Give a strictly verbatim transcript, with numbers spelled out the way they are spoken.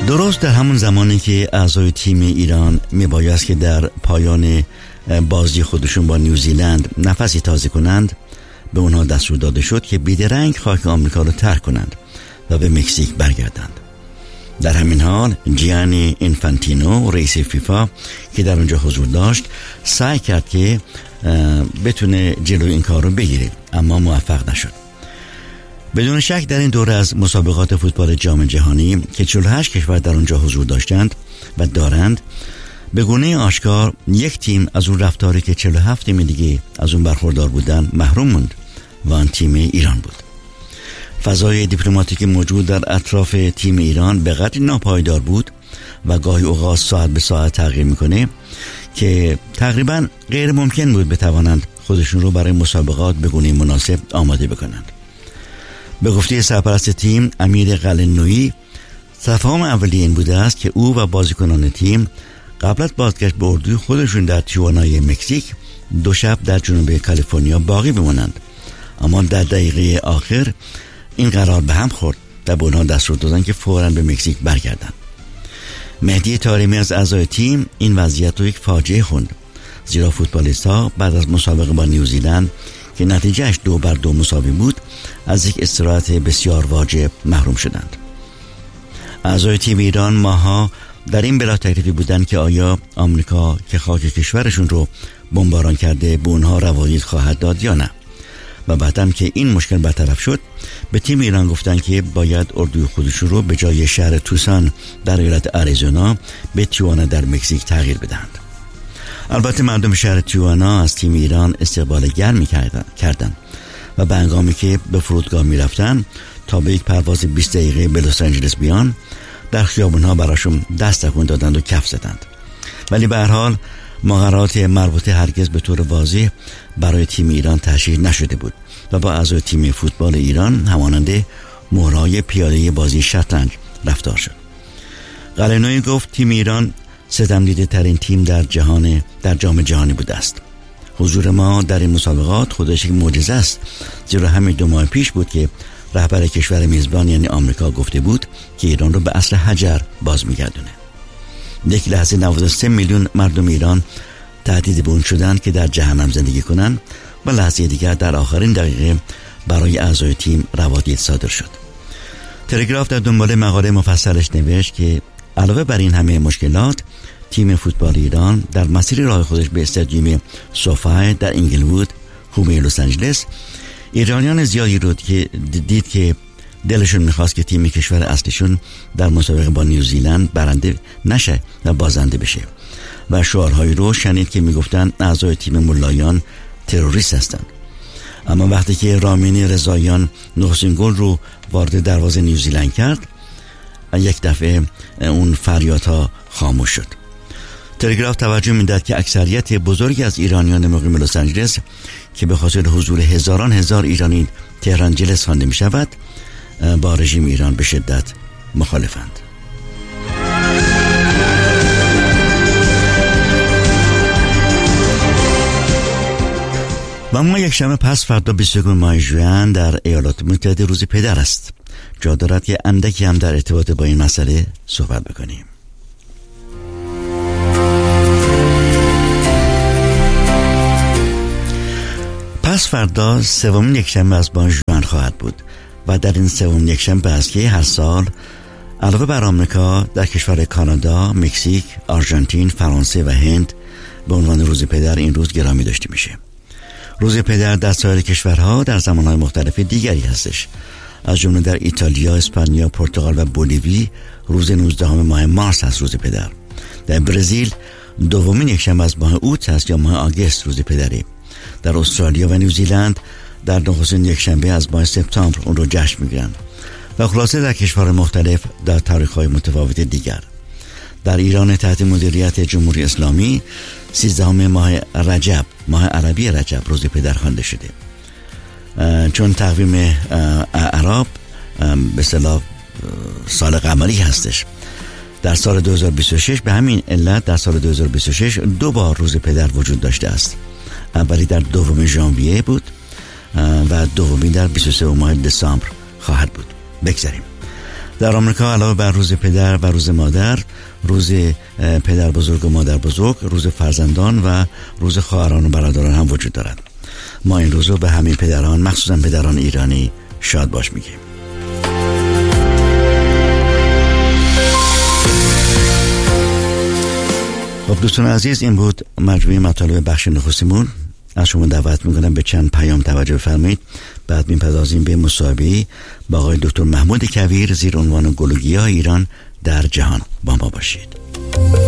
درست در همون زمانی که اعضای تیم ایران میبایست که در پایان بازی خودشون با نیوزیلند نفسی تازه کنند، به اونها دستور داده شد که بیدرنگ خاک آمریکا رو ترک کنند و به مکزیک برگردند. در همین حال جیانی اینفانتینو رئیس فیفا که در اونجا حضور داشت سعی کرد که بتونه جلوی این کار رو بگیره، اما موفق نشد. بدون شک در این دوره از مسابقات فوتبال جام جهانی که چهل و هشت کشور در اونجا حضور داشتند و دارند، به گونه آشکار یک تیم از اون رفتاری که چهل و هفت تیم دیگه از اون برخوردار بودن محروم موند و آن تیم ایران بود. فضای دیپلماتیک موجود در اطراف تیم ایران به قدری ناپایدار بود و گاهی اوقات ساعت به ساعت تغییر میکنه که تقریبا غیر ممکن بود بتوانند خودشون رو برای مسابقات به گونه مناسب آماده بکنند. به گفته سرپرست تیم امیر قلعه‌نویی، تفاهم اولیه این بوده است که او و بازیکنان تیم قبل از بازگشت به اردوی خودشون در تیوانای مکزیک دو شب در جنوب کالیفرنیا باقی بمانند، اما در دقیقه آخر این قرار به هم خورد و به اونها دستور دادن که فوراً به مکزیک برگردند. مهدی طارمی از اعضای تیم این وضعیت رو یک فاجعه خوند، زیرا فوتبالیست‌ها بعد از مسابقه با نیوزیلند که نتیجهش دو بر دو مساوی بود از یک استراحت بسیار واجب محروم شدند. اعضای تیم ایران ماها در این بلا تکلیفی بودند که آیا آمریکا که خاک کشورشون رو بمباران کرده به اونها روایت خواهد داد یا نه. و بعدم که این مشکل برطرف شد به تیم ایران گفتن که باید اردوی خودشون رو به جای شهر توسان در ایالت آریزونا به تیوانا در مکزیک تغییر بدهند. البته مردم شهر تیوانا از تیم ایران استقبال گرمی کردند و به هنگامی که به فرودگاه می رفتن تا به یک پرواز بیست دقیقه به لس آنجلس بیان، در خیابونها براشون دست تکون دادند و کف زدند. ولی به هر حال مقررات مربوطه هرگز به طور واضح برای تیم ایران تشریح نشده بود و با اعضای تیم فوتبال ایران همانند مهرهای پیاده بازی شطرنج رفتار شد. قلعه‌نویی گفت تیم ایران ستم دیده ترین تیم در جهان در جام جهانی بوده است. حضور ما در این مسابقات خودش یک معجزه است، زیرا همین دو ماه پیش بود که رهبر کشور میزبان یعنی آمریکا گفته بود که ایران رو به اصل حجر باز میگردونه. یک لحظه نود و سه میلیون مردم ایران تهدید به اون شدند که در جهنم زندگی کنند و لحظه دیگر در آخرین دقیقه برای اعضای تیم روادید صادر شد. تلگراف در دنبال مقاله مفصلش نوشت که علاوه بر این همه مشکلات، تیم فوتبال ایران در مسیر راه خودش به استادیوم سوفای در اینگلوود، حومه لس آنجلس، ایرانیان زیادی رو که دید که دلشون میخواست که تیم کشور اصلیشون در مسابقه با نیوزیلند برنده نشه و بازنده بشه و شعارهایی رو شنید که میگفتن اعضای تیم ملایان تروریست هستند. اما وقتی که رامین رضاییان نخستین گل رو وارد دروازه نیوزیلند کرد، یک دفعه اون فریادها خاموش شد. تلگراف توجه می‌داد که اکثریت بزرگی از ایرانیان مقیم لس آنجلس که به خاطر حضور هزاران هزار ایرانی تهران جلس خوانده می‌شود، با رژیم ایران به شدت مخالفند. و ما یک شنبه پس فردا بیست و یک ماه ژوئن در ایالات متحده روز پدر است. جا دارد که اندکی هم در ارتباط با این مسئله صحبت بکنیم. پس فردا سومین یکشنبه از ماه ژوئن خواهد بود و در این سومین یکشنبه است که هر سال علاوه بر آمریکا در کشور کانادا، مکزیک، آرژانتین، فرانسه و هند به عنوان روز پدر این روز گرامی داشته میشه. روز پدر در سایر کشورها در زمانهای مختلف دیگری هستش، از جمله در ایتالیا، اسپانیا، پرتغال و بولیوی روز نوزدهم ماه مارس هست روز پدر. در برزیل دومین یکشنبه از ماه اوت هست یا ماه آگوست روز پدری. در استرالیا و نیوزیلند در نخستین یکشنبه از ماه سپتامبر اون رو جشن میگیرن و خلاصه در کشور مختلف در تاریخ‌های متفاوت دیگر. در ایران تحت مدیریت جمهوری اسلامی سیزدهم ماه رجب، ماه عربی رجب روز پدر خوانده شده، چون تقویم اعراب به اصطلاح سال قمری هستش. در سال دو هزار و بیست و شش به همین علت در سال دو هزار و بیست و شش دو بار روز پدر وجود داشته است. اولی در دوم ژانویه بود و دومی در بیست و سوم ماه دسامبر خواهد بود. بگذاریم. در آمریکا علاوه بر روز پدر و روز مادر، روز پدر بزرگ و مادر بزرگ، روز فرزندان و روز خواهران و برادران هم وجود دارد. ما این روز رو به همه پدران، مخصوصا پدران ایرانی، شاد باش میگیم. خب دوستان عزیز، این بود مجموعه مطالب بخش نخستیمون. از شما دعوت میکنم به چند پیام توجه فرمایید. بعد میپردازیم به مصاحبه با آقای دکتر محمود کویر زیر عنوان گل و گیاه ایران در جهان. با ما باشید.